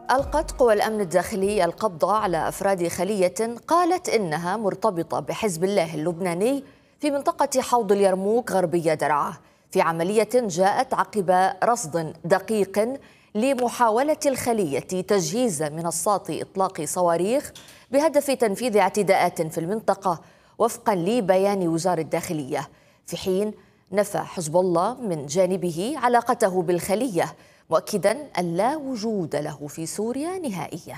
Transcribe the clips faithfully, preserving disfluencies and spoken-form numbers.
ألقت قوى الأمن الداخلي القبض على أفراد خلية قالت إنها مرتبطة بحزب الله اللبناني في منطقة حوض اليرموك غربية درعا، في عملية جاءت عقب رصد دقيق لمحاولة الخلية تجهيز منصات إطلاق صواريخ بهدف تنفيذ اعتداءات في المنطقة وفقا لبيان وزارة الداخلية، في حين نفى حزب الله من جانبه علاقته بالخلية، مؤكدا أن لا وجود له في سوريا نهائيا.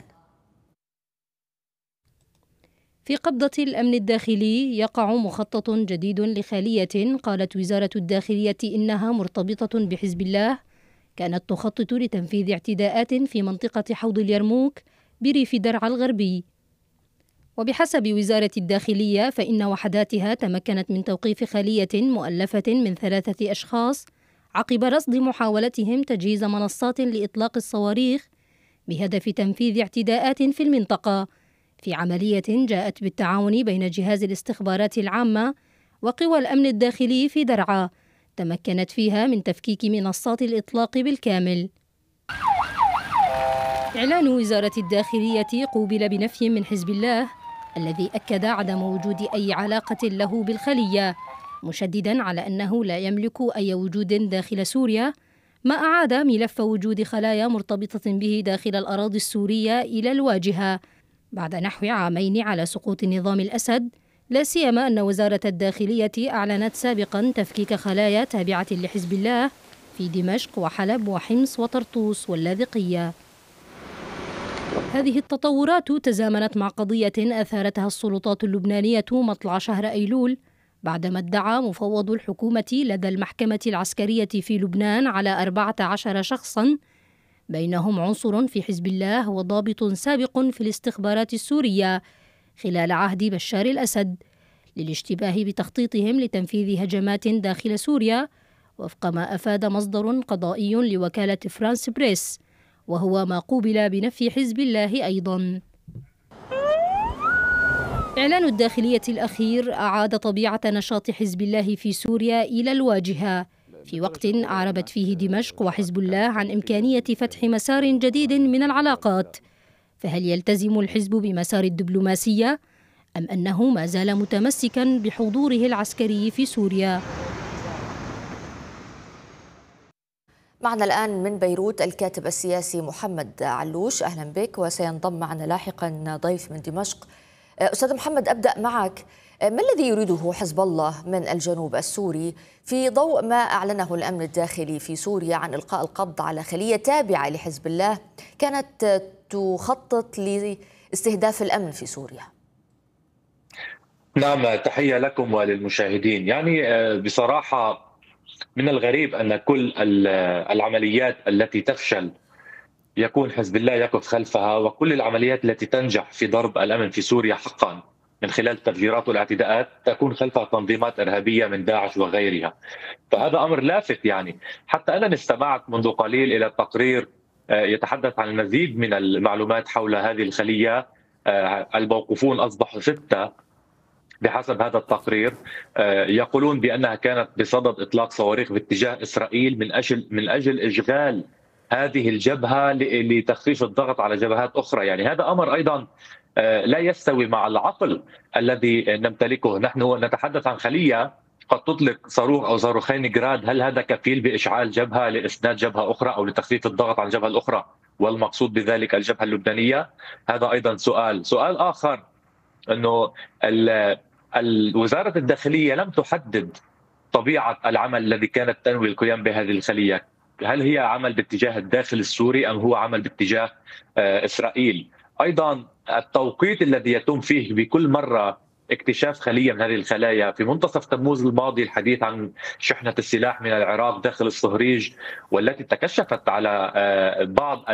في قبضة الأمن الداخلي يقع مخطط جديد لخلية قالت وزارة الداخلية إنها مرتبطة بحزب الله كانت تخطط لتنفيذ اعتداءات في منطقة حوض اليرموك بريف درعا الغربي. وبحسب وزارة الداخلية فإن وحداتها تمكنت من توقيف خلية مؤلفة من ثلاثة أشخاص عقب رصد محاولتهم تجهيز منصات لإطلاق الصواريخ بهدف تنفيذ اعتداءات في المنطقة، في عملية جاءت بالتعاون بين جهاز الاستخبارات العامة وقوى الأمن الداخلي في درعا، تمكنت فيها من تفكيك منصات الإطلاق بالكامل. إعلان وزارة الداخلية قوبل بنفي من حزب الله الذي أكد عدم وجود أي علاقة له بالخلية، مشددا على أنه لا يملك أي وجود داخل سوريا، ما أعاد ملف وجود خلايا مرتبطة به داخل الأراضي السورية إلى الواجهة بعد نحو عامين على سقوط نظام الأسد، لا سيما أن وزارة الداخلية أعلنت سابقا تفكيك خلايا تابعة لحزب الله في دمشق وحلب وحمص وطرطوس واللاذقية. هذه التطورات تزامنت مع قضية أثارتها السلطات اللبنانية مطلع شهر أيلول بعدما ادعى مفوض الحكومة لدى المحكمة العسكرية في لبنان على أربعة عشر شخصا بينهم عنصر في حزب الله وضابط سابق في الاستخبارات السورية خلال عهد بشار الأسد للاشتباه بتخطيطهم لتنفيذ هجمات داخل سوريا، وفق ما أفاد مصدر قضائي لوكالة فرانس بريس، وهو ما قوبل بنفي حزب الله أيضا. إعلان الداخلية الأخير أعاد طبيعة نشاط حزب الله في سوريا إلى الواجهة في وقت أعربت فيه دمشق وحزب الله عن إمكانية فتح مسار جديد من العلاقات، فهل يلتزم الحزب بمسار الدبلوماسية أم أنه ما زال متمسكا بحضوره العسكري في سوريا؟ معنا الآن من بيروت الكاتب السياسي محمد علوش، أهلا بك، وسينضم معنا لاحقا ضيف من دمشق. أستاذ محمد، أبدأ معك، ما الذي يريده حزب الله من الجنوب السوري في ضوء ما أعلنه الأمن الداخلي في سوريا عن إلقاء القبض على خلية تابعة لحزب الله كانت تخطط لاستهداف الأمن في سوريا؟ نعم، تحية لكم وللمشاهدين. يعني بصراحة من الغريب أن كل العمليات التي تفشل يكون حزب الله يقف خلفها، وكل العمليات التي تنجح في ضرب الأمن في سوريا حقا من خلال التفجيرات والاعتداءات تكون خلفها تنظيمات إرهابية من داعش وغيرها. فهذا أمر لافت. يعني حتى أنا استمعت منذ قليل إلى تقرير يتحدث عن المزيد من المعلومات حول هذه الخلية. الموقوفون أصبحوا ستة بحسب هذا التقرير، يقولون بأنها كانت بصدد إطلاق صواريخ باتجاه إسرائيل من أجل من أجل إشغال هذه الجبهة لتخفيف الضغط على جبهات أخرى. يعني هذا أمر أيضا لا يستوي مع العقل الذي نمتلكه. نحن نتحدث عن خلية قد تطلق صاروخ أو صاروخين جراد، هل هذا كفيل بإشعال جبهة لإسناد جبهة أخرى أو لتخفيف الضغط على الجبهة الأخرى والمقصود بذلك الجبهة اللبنانية؟ هذا أيضا سؤال. سؤال آخر أنه وزارة الداخلية لم تحدد طبيعة العمل الذي كانت تنوي القيام بهذه الخلية، هل هي عمل باتجاه الداخل السوري أم هو عمل باتجاه إسرائيل؟ أيضا التوقيت الذي يتم فيه بكل مرة اكتشاف خلية من هذه الخلايا. في منتصف تموز الماضي الحديث عن شحنة السلاح من العراق داخل الصهريج، والتي تكشفت على بعض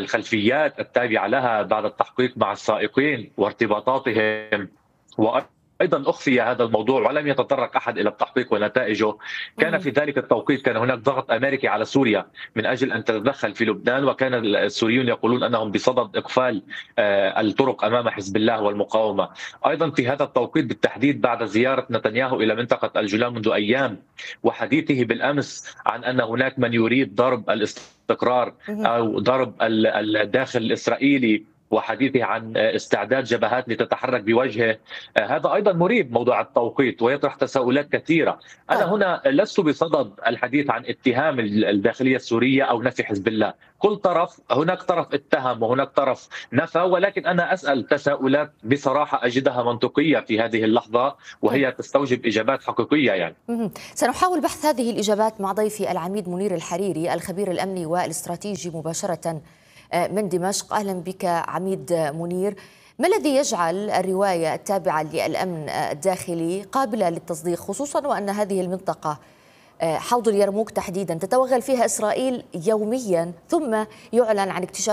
الخلفيات التابعة لها بعد التحقيق مع السائقين وارتباطاتهم، ايضا اخفي هذا الموضوع ولم يتطرق احد الى التحقيق ونتائجه. كان في ذلك التوقيت كان هناك ضغط امريكي على سوريا من اجل ان تتدخل في لبنان، وكان السوريون يقولون انهم بصدد اقفال الطرق امام حزب الله والمقاومه. ايضا في هذا التوقيت بالتحديد بعد زياره نتنياهو الى منطقه الجولان منذ ايام، وحديثه بالامس عن ان هناك من يريد ضرب الاستقرار او ضرب الداخل الاسرائيلي، وحديثه عن استعداد جبهات لتتحرك بوجهه، هذا أيضا مريب موضوع التوقيت ويطرح تساؤلات كثيرة. أنا هنا لست بصدد الحديث عن اتهام الداخلية السورية أو نفي حزب الله، كل طرف هناك طرف اتهم وهناك طرف نفى، ولكن أنا أسأل تساؤلات بصراحة أجدها منطقية في هذه اللحظة وهي تستوجب إجابات حقيقية. يعني سنحاول بحث هذه الإجابات مع ضيفي العميد منير الحريري الخبير الأمني والاستراتيجي مباشرة من دمشق. أهلا بك عميد منير. ما الذي يجعل الرواية التابعة للأمن الداخلي قابلة للتصديق، خصوصا وأن هذه المنطقة حوض اليرموك تحديدا تتوغل فيها إسرائيل يوميا، ثم يعلن عن اكتشاف